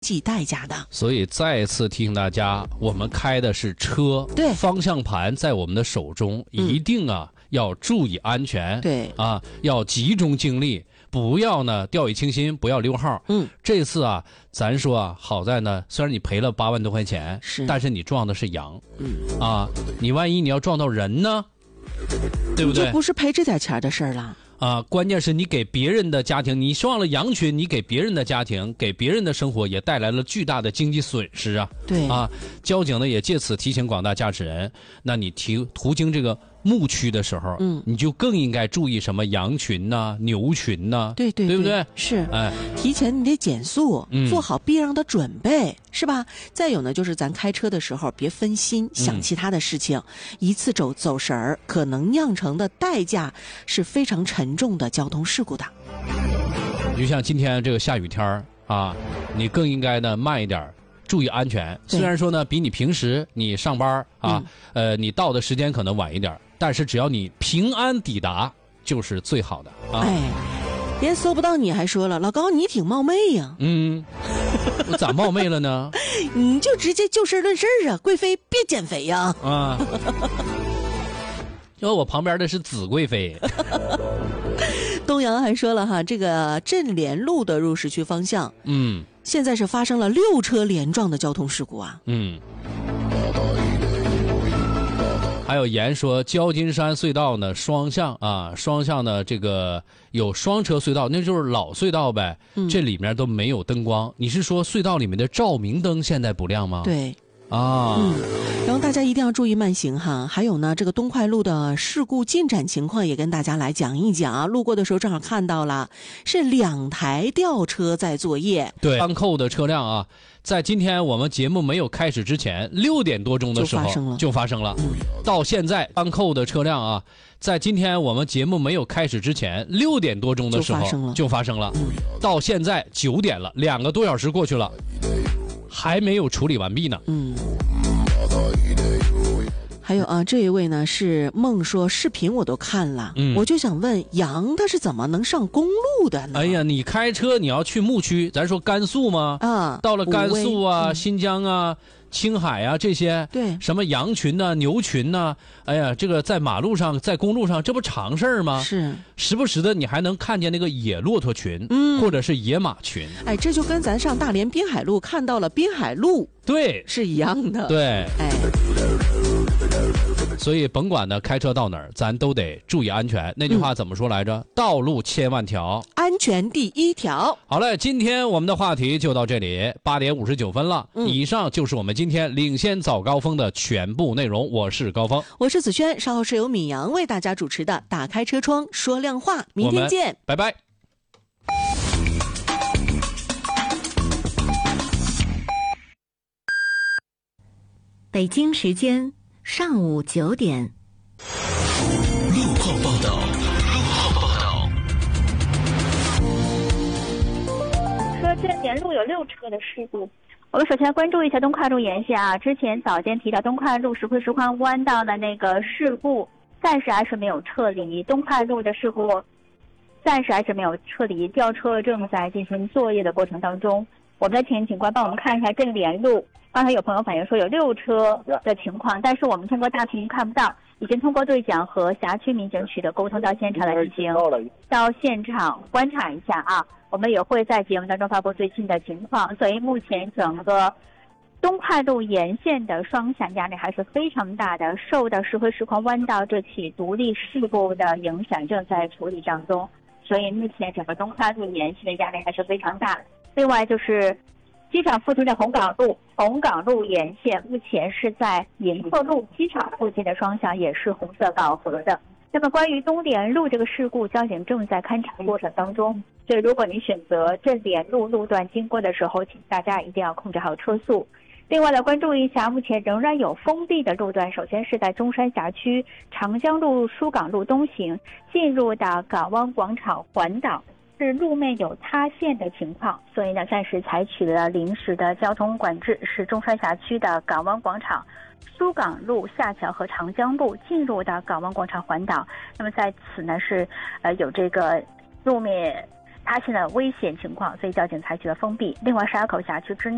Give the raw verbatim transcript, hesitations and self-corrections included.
计代价的。 所以再次提醒大家，我们开的是车， 对， 方向盘在我们的手中，一定啊、嗯、要注意安全， 对啊，要集中精力，不要呢掉以轻心，不要溜号。 嗯，这次啊，咱说啊，好在呢，虽然你赔了八万多块钱， 是， 但是你撞的是羊， 嗯啊，你万一你要撞到人呢，对不对？ 就不是赔这点钱的事儿了。 啊，关键是你给别人的家庭，你撞了羊群，你给别人的家庭，给别人的生活也带来了巨大的经济损失啊！ 对啊，交警呢也借此提醒广大驾驶人，那你提途经这个牧区的时候， 嗯， 你就更应该注意什么羊群呐、啊、牛群呐、啊， 对对对不对？ 是， 哎， 提前你得减速， 嗯、 做好避让的准备，是吧？再有呢，就是咱开车的时候别分心，想其他的事情，嗯、一次走走神儿，可能酿成的代价是非常沉重的交通事故的。 就像今天这个下雨天啊，你更应该呢慢一点。注意安全，虽然说呢，比你平时你上班啊，嗯、呃，你到的时间可能晚一点，但是只要你平安抵达，就是最好的啊。 哎，连搜不到你还说了，老高你挺冒昧呀。 嗯，我咋冒昧了呢？ 你就直接就事论事啊，贵妃别减肥呀。 啊，因为我旁边的是紫贵妃。 东阳还说了哈，这个镇联路的入市区方向， 嗯。 现在是发生了六车连撞的交通事故啊！ 嗯，还有言说焦金山隧道呢双向啊，双向呢这个有双车隧道，那就是老隧道呗。嗯、这里面都没有灯光，你是说隧道里面的照明灯现在不亮吗？ 对。 啊， 嗯，然后大家一定要注意慢行哈。还有呢，这个东快路的事故进展情况也跟大家来讲一讲。路过的时候正好看到了，是两台吊车在作业。 对，安扣的车辆啊，在今天我们节目没有开始之前，六点多钟的时候就发生了， 就发生了。嗯、到现在安扣的车辆啊，在今天我们节目没有开始之前，六点多钟的时候就发生了。就发生了。嗯、到现在九点了，两个多小时过去了。还没有处理完毕呢。 嗯，还有啊，这一位呢是梦说视频我都看了，嗯，我就想问羊它是怎么能上公路的呢？ 哎呀，你开车你要去牧区，咱说甘肃吗？ 啊， 到了甘肃啊、 嗯、 新疆啊、青海啊这些， 对， 什么羊群呐、啊、牛群呐、啊，哎呀，这个在马路上、在公路上，这不常事儿吗？ 是， 时不时的你还能看见那个野骆驼群， 嗯， 或者是野马群。 哎，这就跟咱上大连滨海路看到了滨海路， 对， 是一样的。 对， 哎。 所以甭管呢开车到哪儿，咱都得注意安全。那句话怎么说来着？嗯、道路千万条， 安全第一条。 好嘞，今天我们的话题就到这里，八点五十九分了。嗯、以上就是我们今天领先早高峰的全部内容。我是高峰， 我是子轩，稍后是由米阳为大家主持的《打开车窗说亮话》，明天见， 拜拜。 北京时间上午九点。 路况报道，路况报道。 说镇联路有六车的事故，我们首先关注一下东快路沿线啊。之前早间提到东快路石灰石宽弯道的那个事故，暂时还是没有撤离。东快路的事故暂时还是没有撤离，吊车正在进行作业的过程当中。我们的前警官帮我们看一下镇联路。刚才有朋友反映说有六车的情况，但是我们通过大屏看不到，已经通过对讲和辖区民警取得沟通，到现场来进行到现场观察一下啊。我们也会在节目当中发布最新的情况，所以目前整个东快路沿线的双向压力还是非常大的，受到石灰石矿弯道这起独立事故的影响，正在处理当中，所以目前整个东快路沿线的压力还是非常大的。另外就是机场附近的红港路，红港路沿线目前是在银鹤路机场附近的双向也是红色导河的。那么关于东联路这个事故，交警正在勘查过程当中，所以如果你选择镇联路路段经过的时候，请大家一定要控制好车速。另外来关注一下，目前仍然有封闭的路段，首先是在中山辖区长江路疏港路东行进入到港湾广场环岛，是路面有塌陷的情况，所以呢暂时采取了临时的交通管制，是中山辖区的港湾广场、苏港路下桥和长江路进入到港湾广场环岛。那么在此呢是呃有这个路面塌陷的危险情况，所以交警采取了封闭。另外，沙口辖区之